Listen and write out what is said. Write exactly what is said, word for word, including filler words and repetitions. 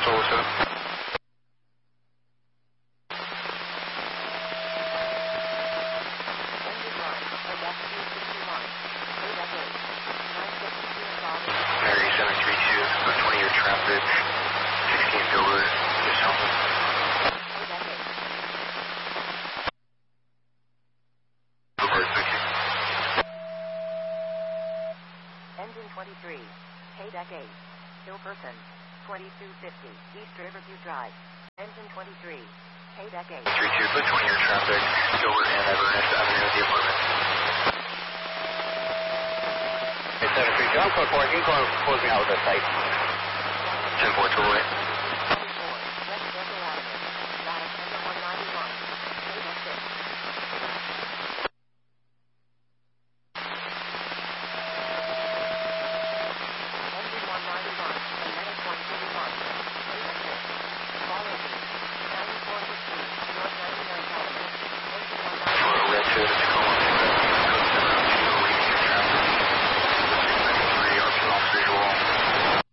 four, what's up? Mary seven three two, twenty-year traffic, sixteen Dover, just help me. Over, thank you. Engine twenty-three, K-Deck eight, Hillperson, twenty-two fifty, East Riverview Drive. Engine twenty-three, K-Deck eight. three two, put twenty-year traffic, Dover and Everest Avenue at the apartment. seven three two, I'm code four, you can close, close me out with a site. ten four, to the right.